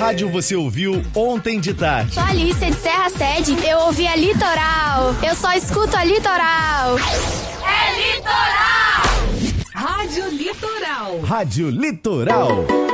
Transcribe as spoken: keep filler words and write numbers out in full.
rádio você ouviu ontem de tarde? Sou Alicia de Serra Sede, eu ouvi a Litoral. Eu só escuto a Litoral. É Litoral! Rádio Litoral. Rádio Litoral.